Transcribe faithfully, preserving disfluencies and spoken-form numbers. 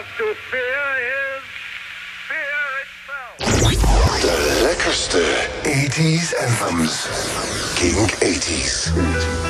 have to fear is fear itself. De lekkerste eighties anthems. King eighties.